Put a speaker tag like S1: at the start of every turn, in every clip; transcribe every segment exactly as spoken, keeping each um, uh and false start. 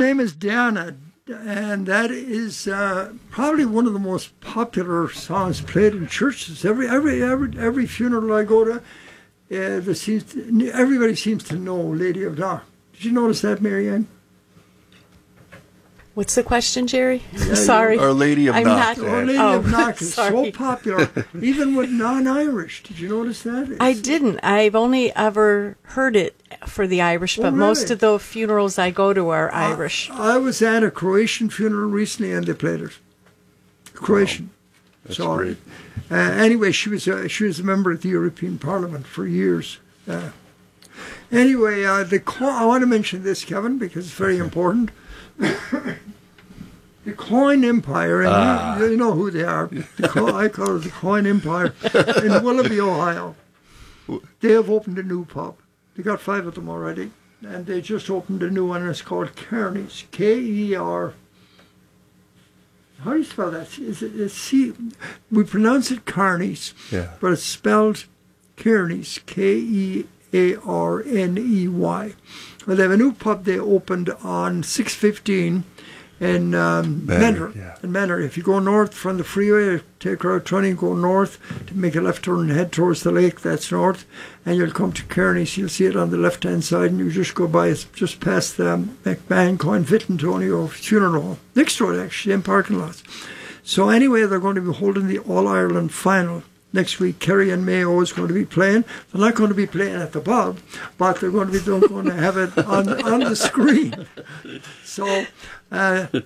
S1: name is Diana, and that is uh, probably one of the most popular songs played in churches. Every every every every funeral I go to, uh, there seems to, everybody seems to know Lady of Knock. Did you notice that, Marianne?
S2: What's the question, Jerry?
S1: Yeah,
S2: sorry.
S3: Our Lady of
S2: I'm
S3: Knock.
S2: not-
S1: Our Lady
S2: Oh,
S1: of Knock is so
S2: sorry.
S1: popular, even with non-Irish. Did you notice that? It's,
S2: I didn't. I've only ever heard it for the Irish, but
S1: Oh,
S2: most
S1: really?
S2: of the funerals I go to are Irish.
S1: I was at a Croatian funeral recently, and they played it. Croatian.
S3: That's
S1: so,
S3: great.
S1: Uh, anyway, she was a, she was a member of the European Parliament for years. Uh, anyway, uh, the co- I want to mention this, Kevin, because it's very important. The Coin Empire, and
S3: Ah.
S1: you, you know who they are. The Co- I call it the Coin Empire in Willoughby, Ohio. They have opened a new pub. They got five of them already, and they just opened a new one. And it's called Kearney's. K E R. How do you spell that? Is it it's C? We pronounce it Kearney's,
S3: Yeah.
S1: but it's spelled Kearney's. K E A R N E Y. Well, they have a new pub they opened on six fifteen in um,
S3: Manor,
S1: Menor.
S3: yeah.
S1: In Manor. If you go north from the freeway, take Route twenty, go north to make a left turn and head towards the lake, that's north, and you'll come to Kearney's. You'll see it on the left-hand side, and you just go by, it's just past the um, McMahon Coin Antonio funeral home. Next door, actually, in parking lots. So anyway, they're going to be holding the All-Ireland final. Next week, Kerry and Mayo is going to be playing. They're not going to be playing at the pub, but they're going to be they're going to have it on on the screen. So, uh, uh,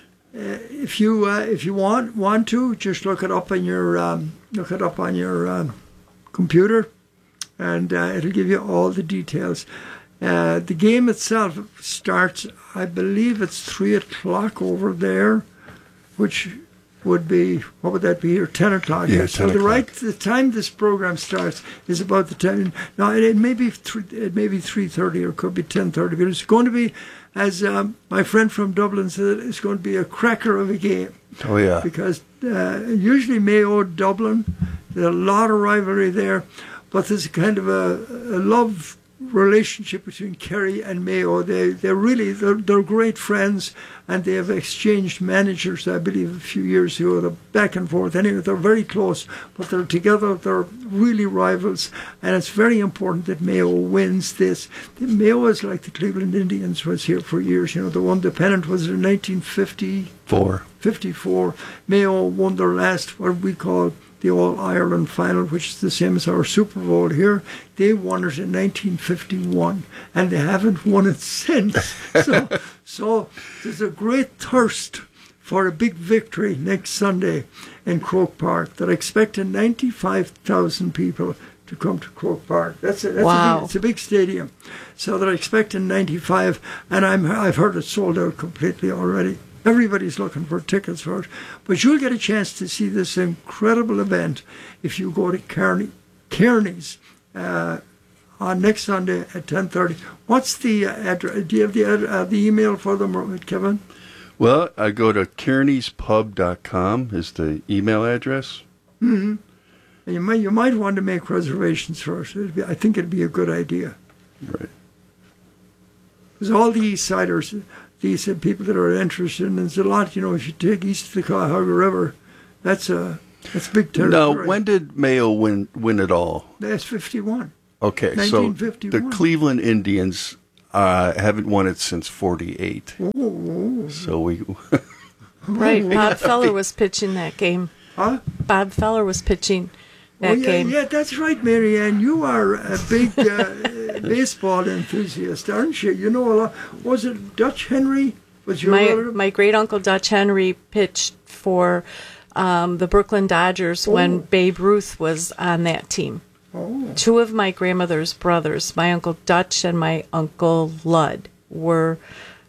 S1: if you uh, if you want want to, just look it up on your um, look it up on your um, computer, and uh, it'll give you all the details. Uh, the game itself starts, I believe, it's three o'clock over there, which would be, what would that be here? ten o'clock.
S3: Yeah,
S1: So
S3: ten
S1: the
S3: o'clock.
S1: right, the time this program starts is about the time. Now it, it may be three, it may be three thirty or it could be ten thirty, but it's going to be, as um, my friend from Dublin said, it's going to be a cracker of a game.
S3: Oh, yeah.
S1: Because uh, usually Mayo, Dublin, there's a lot of rivalry there, but there's kind of a, a love relationship between Kerry and Mayo. They they're really they're, they're great friends, and they have exchanged managers, I believe, a few years ago. They're back and forth. Anyway, they're very close, but they're together. They're really rivals, and it's very important that Mayo wins this. The Mayo is like the Cleveland Indians was here for years. You know, the one the pennant was in nineteen fifty.
S3: Four.
S1: fifty-four. Mayo won their last, what we call the All-Ireland final, which is the same as our Super Bowl here. They won it in nineteen fifty-one, and they haven't won it since. so, so there's a great thirst for a big victory next Sunday in Croke Park. They're expecting ninety-five thousand people to come to Croke Park. That's a, that's
S2: Wow.
S1: a big, it's a big stadium. So they're expecting ninety-five, and I'm, I've heard it sold out completely already. Everybody's looking for tickets for it. But you'll get a chance to see this incredible event if you go to Kearney, Kearney's uh, on next Sunday at ten thirty. What's the uh, address? Do you have the, ad- uh, the email for them, Kevin?
S3: Well, I go to kearneys pub dot com is the email address.
S1: Mm-hmm. And you might, you might want to make reservations first. It'd be, I think it'd be a good idea.
S3: Right.
S1: Because all the East Siders, these are people that are interested, and there's a lot, you know, if you take east of the Cuyahoga River, that's a, that's big territory.
S3: Now, when did Mayo win win it all?
S1: That's fifty-one.
S3: Okay, so
S1: nineteen fifty-one.
S3: the Cleveland Indians uh, haven't won it since forty-eight.
S1: Oh,
S3: So we,
S2: Right. Bob Feller was pitching that game.
S1: huh?
S2: Bob Feller was pitching that
S1: Oh, yeah,
S2: game.
S1: yeah, that's right, Mary Ann. You are a big uh, baseball enthusiast, aren't you? You know a lot. Was it Dutch Henry? Was your
S2: My
S1: relative?
S2: my great uncle Dutch Henry pitched for um, the Brooklyn Dodgers when
S1: Oh.
S2: Babe Ruth was on that team.
S1: Oh,
S2: Two of my grandmother's brothers, my uncle Dutch and my uncle Ludd, were.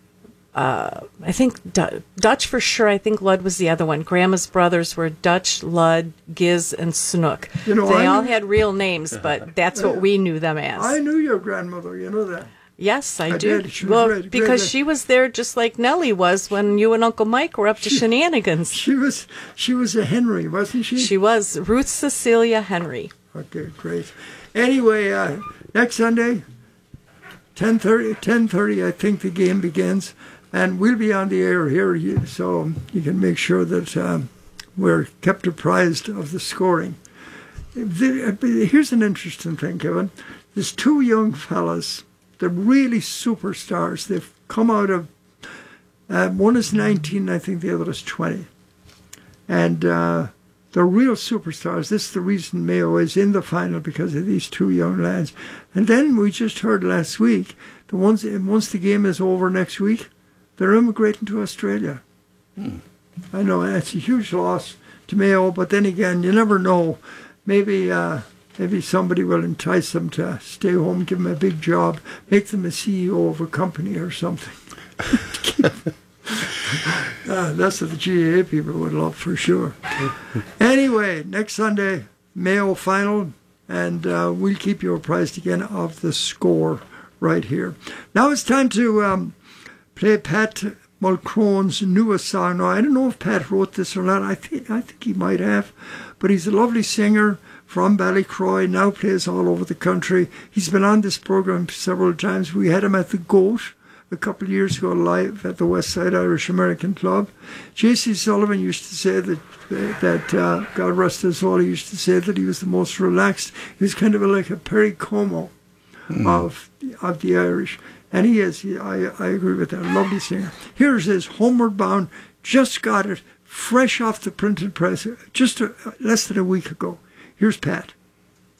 S2: Uh, I think Du- Dutch for sure. I think Ludd was the other one. Grandma's brothers were Dutch, Ludd, Giz, and Snook.
S1: You know,
S2: they
S1: I
S2: all
S1: knew-
S2: had real names, but that's what we knew them as.
S1: I knew your grandmother. You know that.
S2: Yes, I,
S1: I
S2: do.
S1: did. She was
S2: Well,
S1: great, great
S2: because
S1: lady.
S2: she was there just like Nellie was when you and Uncle Mike were up to shenanigans.
S1: She was she was a Henry, wasn't she?
S2: She was Ruth Cecilia Henry.
S1: Okay, great. Anyway, uh, next Sunday, ten thirty, ten thirty, I think the game begins. And we'll be on the air here, you- so you can make sure that um, we're kept apprised of the scoring. The- Here's an interesting thing, Kevin. There's two young fellas. They're really superstars. They've come out of, uh, one is nineteen, I think the other is twenty. And uh, they're real superstars. This is the reason Mayo is in the final, because of these two young lads. And then we just heard last week, the ones once the game is over next week, they're immigrating to Australia.
S3: Hmm.
S1: I know that's a huge loss to Mayo, but then again, you never know. Maybe uh, maybe somebody will entice them to stay home, give them a big job, make them a C E O of a company or something. uh, that's what the G A A people would love for sure. Anyway, next Sunday, Mayo final, and uh, we'll keep you apprised again of the score right here. Now it's time to um, play Pat Mulcrone's newest song. Now, I don't know if Pat wrote this or not. I think I think he might have, but he's a lovely singer from Ballycroy, now plays all over the country. He's been on this program several times. We had him at the Goat a couple of years ago live at the West Side Irish American Club. J C Sullivan used to say that, that uh, God rest his soul, he used to say that he was the most relaxed. He was kind of like a Perry Como mm. of, of the Irish. And he is, he, I, I agree with that, lovely singer. Here's his Homeward Bound, just got it, fresh off the printed press, just a, less than a week ago. Here's Pat.